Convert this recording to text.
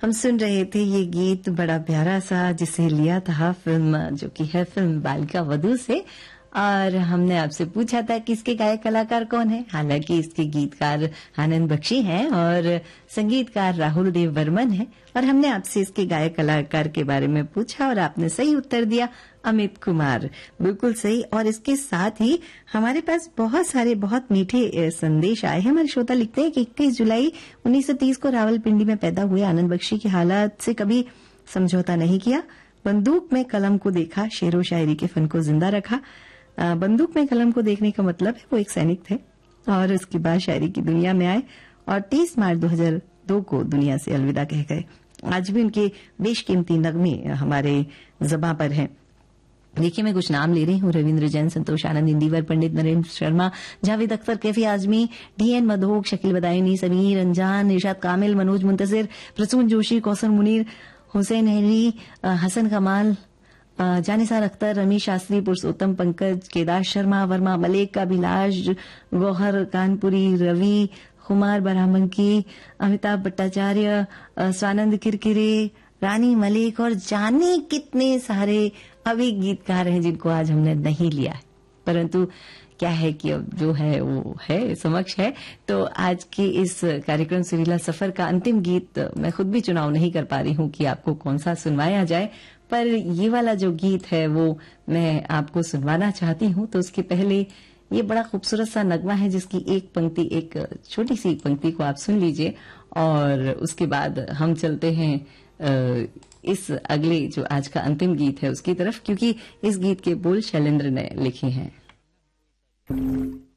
हम सुन रहे थे ये गीत बड़ा प्यारा सा जिसे लिया था फिल्म जो कि है फिल्म बालिका वधू से। और हमने आपसे पूछा था कि इसके गायक कलाकार कौन है। हालांकि इसके गीतकार आनंद बख्शी हैं और संगीतकार राहुल देव बर्मन है। और हमने आपसे इसके गायक कलाकार के बारे में पूछा और आपने सही उत्तर दिया, अमित कुमार, बिल्कुल सही। और इसके साथ ही हमारे पास बहुत सारे बहुत मीठे संदेश आए हैं। हमारे श्रोता लिखते हैं कि 21 जुलाई 1930 को रावलपिंडी में पैदा हुए आनंद बख्शी की हालात से कभी समझौता नहीं किया। बंदूक में कलम को देखा, शेरो शायरी के फन को जिंदा रखा। बंदूक में कलम को देखने का मतलब है वो एक सैनिक थे और उसके बाद शायरी की दुनिया में आए और 30 मार्च 2002 को दुनिया से अलविदा कह गए। आज भी उनके बेशकीमती नगमे हमारे ज़बां पर हैं। देखिए, मैं कुछ नाम ले रही हूँ। रविंद्र जैन, संतोष आनंद, इंदिवर पंडित, नरेंद्र शर्मा, जावेद अख्तर, कैफी आजमी, डीएन मधोक, शकील बदायूनी, समीर अंजान, इरशाद कामिल, मनोज मुंतसिर, प्रसून जोशी, कौसर मुनीर, हुसैन हरी, हसन कमाल, जानिसार अख्तर, रमेश शास्त्री, पुरुषोत्तम, पंकज, केदार शर्मा, वर्मा, मलिक, अभिलाष, गौहर कानपुरी, रवि, कुमार बरामंकी, अमिताभ भट्टाचार्य, स्वानंद किरकिरे, रानी मलिक और जाने कितने सारे अभी गीतकार हैं जिनको आज हमने नहीं लिया है। परंतु क्या है कि अब जो है वो है, समक्ष है। तो आज के इस कार्यक्रम सुरीला सफर का अंतिम गीत मैं खुद भी चुनाव नहीं कर पा रही हूँ कि आपको कौन सा सुनवाया जाए, पर ये वाला जो गीत है वो मैं आपको सुनवाना चाहती हूँ। तो उसके पहले ये बड़ा खूबसूरत सा नगमा है जिसकी एक पंक्ति, एक छोटी सी पंक्ति को आप सुन लीजिए और उसके बाद हम चलते हैं इस अगले जो आज का अंतिम गीत है उसकी तरफ, क्योंकि इस गीत के बोल शैलेंद्र ने लिखे हैं।